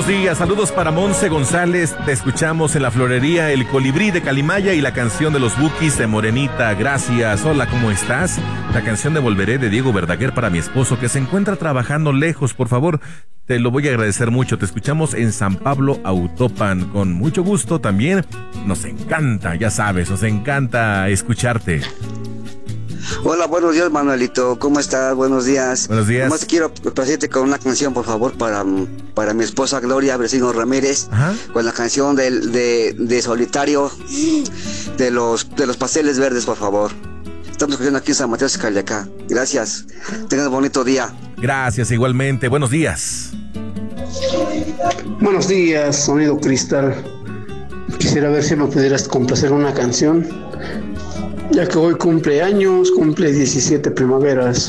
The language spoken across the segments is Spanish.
buenos días. Saludos para Monse González. Te escuchamos en la florería El Colibrí de Calimaya y la canción de los Bukis de Morenita. Gracias. Hola, ¿cómo estás? La canción de Volveré de Diego Verdaguer para mi esposo que se encuentra trabajando lejos. Por favor, te lo voy a agradecer mucho. Te escuchamos en San Pablo Autopan. Con mucho gusto también. Nos encanta, ya sabes, nos encanta escucharte. Hola, buenos días, Manuelito. ¿Cómo estás? Buenos días. Buenos días. Además, quiero presentarte con una canción, por favor, para mi esposa Gloria Vecino Ramírez. Ajá. Con la canción de Solitario de los Pasteles Verdes, por favor. Estamos escuchando aquí en San Mateo Escaliacá. Gracias. Tengan un bonito día. Gracias, igualmente. Buenos días. Buenos días, Sonido Cristal. Quisiera ver si me pudieras complacer una canción, ya que hoy cumple años, cumple 17 primaveras.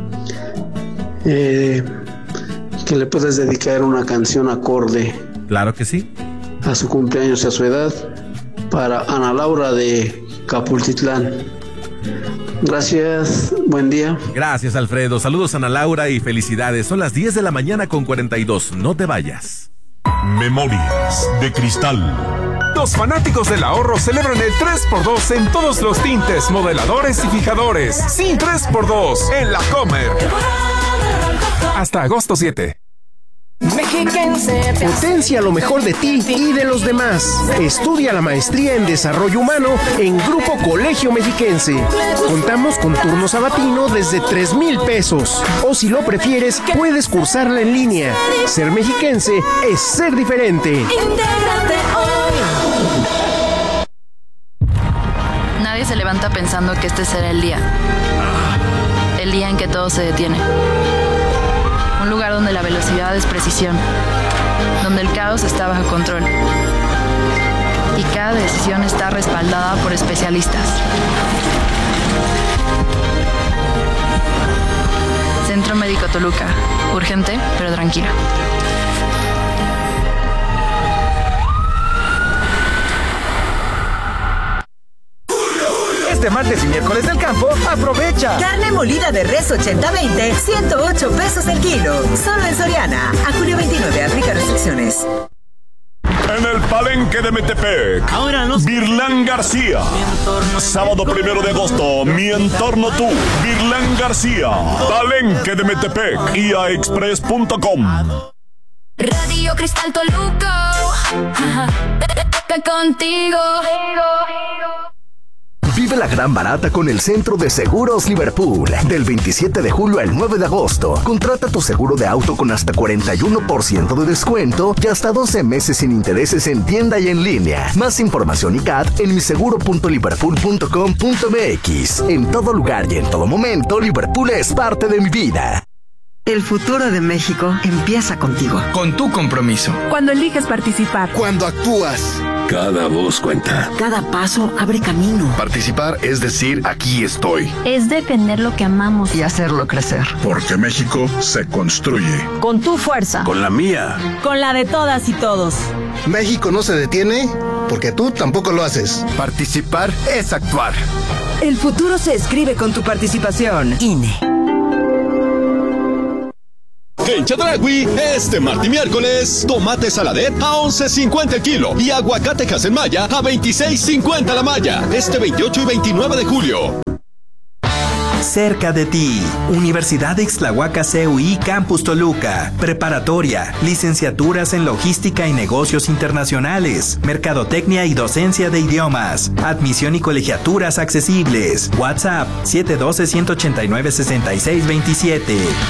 Que le puedes dedicar una canción acorde. Claro que sí. A su cumpleaños y a su edad, para Ana Laura de Capultitlán. Gracias, buen día. Gracias, Alfredo. Saludos a Ana Laura y felicidades. Son las 10 de la mañana con 42. No te vayas. Memorias de Cristal. Los fanáticos del ahorro celebran el 3x2 en todos los tintes, modeladores y fijadores. Sí, 3x2 en La Comer. Hasta agosto 7. Potencia lo mejor de ti y de los demás. Estudia la maestría en desarrollo humano en Grupo Colegio Mexiquense. Contamos con turno sabatino desde 3,000 pesos. O si lo prefieres, puedes cursarla en línea. Ser mexiquense es ser diferente. Intégrate hoy. Nadie se levanta pensando que este será el día. El día en que todo se detiene. Un lugar donde la velocidad es precisión, donde el caos está bajo control y cada decisión está respaldada por especialistas. Centro Médico Toluca, urgente pero tranquilo. Este martes y miércoles del campo, aprovecha. Carne molida de res 80-20, 108 pesos el kilo. Solo en Soriana. A julio 29, aplica restricciones. En el Palenque de Metepec, Virlán García. Sábado 1 de agosto, Mi Entorno Tú. Virlán García. Palenque de Metepec. IAExpress.com. Radio Cristal Toluca. Contigo. Vive la gran barata con el Centro de Seguros Liverpool. Del 27 de julio al 9 de agosto. Contrata tu seguro de auto con hasta 41% de descuento y hasta 12 meses sin intereses en tienda y en línea. Más información y CAT en miseguro.liverpool.com.mx. En todo lugar y en todo momento, Liverpool es parte de mi vida. El futuro de México empieza contigo. Con tu compromiso. Cuando eliges participar. Cuando actúas. Cada voz cuenta. Cada paso abre camino. Participar es decir, aquí estoy. Es defender lo que amamos. Y hacerlo crecer. Porque México se construye. Con tu fuerza. Con la mía. Con la de todas y todos. México no se detiene porque tú tampoco lo haces. Participar es actuar. El futuro se escribe con tu participación. INE. En Chedraui, este martes y miércoles, tomate saladet a 11.50 el kilo y aguacate Hasenmaya a 26.50 la malla. Este 28 y 29 de julio. Cerca de ti, Universidad de Ixtlahuaca CUI Campus Toluca, preparatoria, licenciaturas en logística y negocios internacionales, mercadotecnia y docencia de idiomas, admisión y colegiaturas accesibles. WhatsApp 712-189-6627.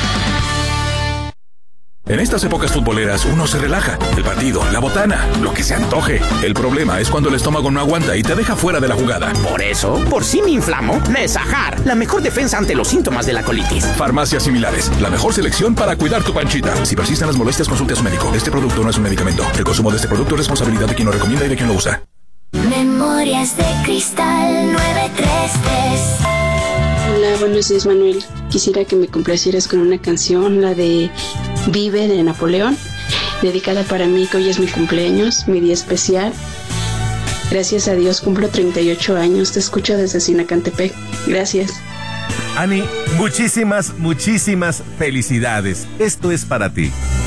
En estas épocas futboleras uno se relaja. El partido, la botana, lo que se antoje. El problema es cuando el estómago no aguanta y te deja fuera de la jugada. Por eso, por si me inflamo, Nesajar, la mejor defensa ante los síntomas de la colitis. Farmacias similares, la mejor selección para cuidar tu panchita. Si persisten las molestias, consulte a su médico. Este producto no es un medicamento. El consumo de este producto es responsabilidad de quien lo recomienda y de quien lo usa. Memorias de Cristal 933. Hola, buenos días, Manuel. Quisiera que me complacieras con una canción, la de Vive de Napoleón, dedicada para mí, que hoy es mi cumpleaños, mi día especial. Gracias a Dios cumplo 38 años, te escucho desde Sinacantepec. Gracias. Ani, muchísimas felicidades. Esto es para ti.